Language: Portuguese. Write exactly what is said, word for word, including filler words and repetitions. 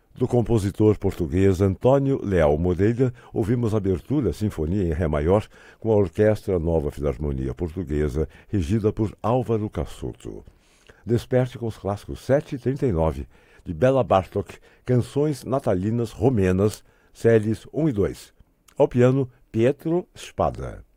Do compositor português Antônio Leal Moreira, ouvimos a abertura Sinfonia em Ré Maior com a Orquestra Nova Filarmonia Portuguesa, regida por Álvaro Cassuto. Desperte com os clássicos sete e trinta e nove, de Béla Bartók, Canções Natalinas Romenas, séries um e dois. Ao piano, Pietro Spada.